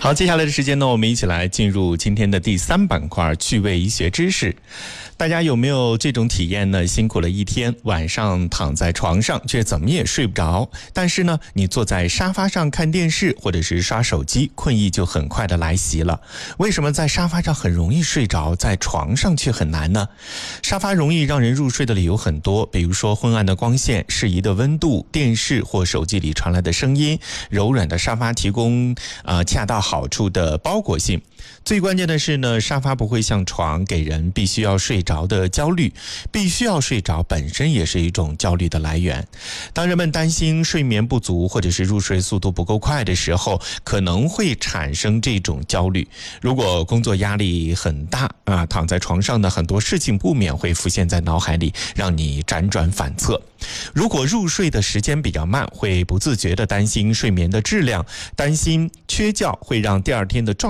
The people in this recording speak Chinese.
好，接下来的时间呢，我们一起来进入今天的第3板块趣味医学知识。大家有没有这种体验呢？辛苦了一天，晚上躺在床上却怎么也睡不着，但是呢，你坐在沙发上看电视或者是刷手机，困意就很快的来袭了。为什么在沙发上很容易睡着，在床上却很难呢？沙发容易让人入睡的理由很多，比如说昏暗的光线、适宜的温度、电视或手机里传来的声音、柔软的沙发提供恰到好处的包裹性。最关键的是呢，沙发不会像床给人必须要睡着的焦虑，必须要睡着本身也是一种焦虑的来源。当人们担心睡眠不足或者是入睡速度不够快的时候，可能会产生这种焦虑。如果工作压力很大躺在床上的很多事情不免会浮现在脑海里，让你辗转反侧。如果入睡的时间比较慢，会不自觉地担心睡眠的质量，担心缺觉会让第二天的状